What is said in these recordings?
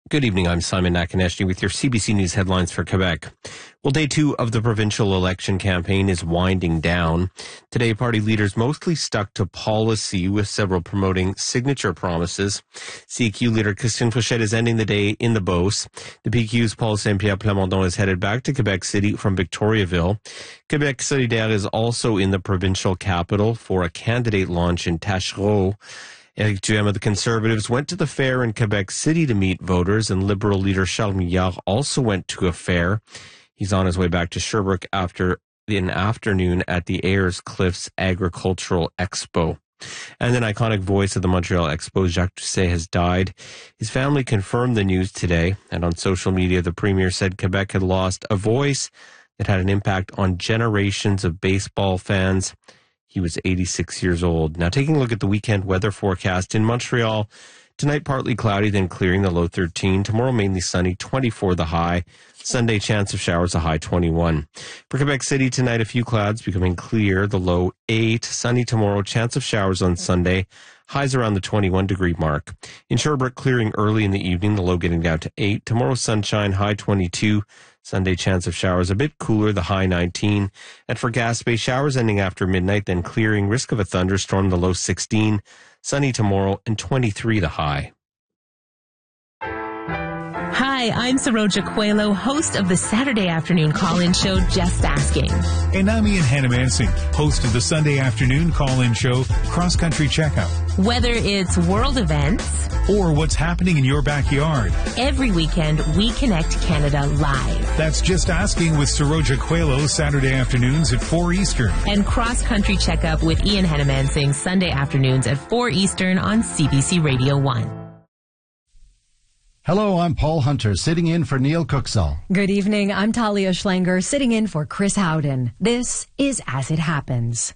Good evening. I'm Simon Nakaneshny with your CBC News headlines for Quebec. Well, day 2 of the provincial election campaign is winding down. Today, party leaders mostly stuck to policy, with several promoting signature promises. CQ leader Christine Fauchette is ending the day in the Beauce. The PQ's Paul Saint-Pierre Plamondon is headed back to Quebec City from Victoriaville. Quebec Solidaire is also in the provincial capital for a candidate launch in Taschereau. Éric Duhem of the Conservatives went to the fair in Quebec City to meet voters, and Liberal leader Charles Milliard also went to a fair. He's on his way back to Sherbrooke after an afternoon at the Ayers Cliffs Agricultural Expo. And an iconic voice of the Montreal Expo, Jacques Doucet, has died. His family confirmed the news today, and on social media, the Premier said Quebec had lost a voice that had an impact on generations of baseball fans. He was 86 years old. Now, taking a look at the weekend weather forecast in Montreal, tonight partly cloudy, then clearing, the low 13. Tomorrow mainly sunny, 24 the high. Sunday chance of showers, a high 21. For Quebec City tonight, a few clouds becoming clear, the low 8. Sunny tomorrow, chance of showers on Sunday. Highs around the 21-degree mark. In Sherbrooke, clearing early in the evening, the low getting down to 8. Tomorrow, sunshine, high 22. Sunday, chance of showers a bit cooler, the high 19. And for Gaspé, showers ending after midnight, then clearing, risk of a thunderstorm, the low 16. Sunny tomorrow, and 23 the high. Hi, I'm Saroja Coelho, host of the Saturday afternoon call-in show, Just Asking. And I'm Ian Hannamansing, host of the Sunday afternoon call-in show, Cross Country Checkout. Whether it's world events or what's happening in your backyard, every weekend we connect Canada live. That's Just Asking with Saroja Coelho, Saturday afternoons at 4 Eastern. And Cross Country Checkup with Ian Hannamansing, Sunday afternoons at 4 Eastern on CBC Radio 1. Hello, I'm Paul Hunter, sitting in for Neil Cooksall. Good evening, I'm Talia Schlanger, sitting in for Chris Howden. This is As It Happens.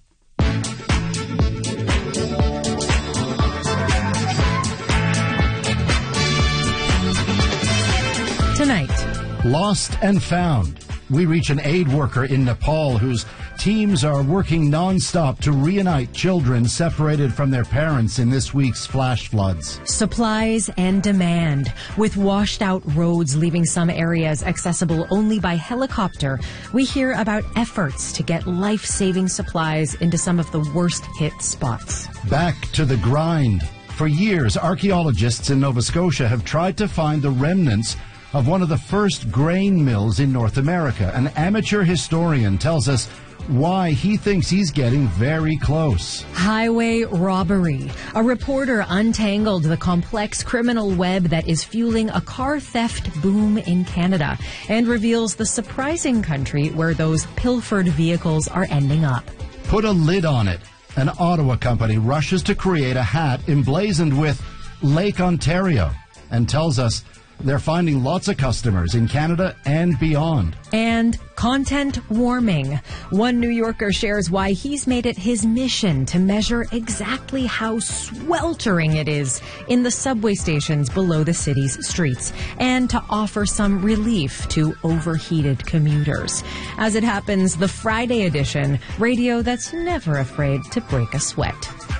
Tonight, Lost and Found. We reach an aid worker in Nepal whose teams are working non-stop to reunite children separated from their parents in this week's flash floods. Supplies and demand. With washed out roads leaving some areas accessible only by helicopter, we hear about efforts to get life-saving supplies into some of the worst hit spots. Back to the grind. For years, archaeologists in Nova Scotia have tried to find the remnants of one of the first grain mills in North America. An amateur historian tells us why he thinks he's getting very close. Highway robbery. A reporter untangled the complex criminal web that is fueling a car theft boom in Canada and reveals the surprising country where those pilfered vehicles are ending up. Put a lid on it. An Ottawa company rushes to create a hat emblazoned with Lake Ontario and tells us they're finding lots of customers in Canada and beyond. And content warming. One New Yorker shares why he's made it his mission to measure exactly how sweltering it is in the subway stations below the city's streets and to offer some relief to overheated commuters. As it happens, the Friday edition, radio that's never afraid to break a sweat.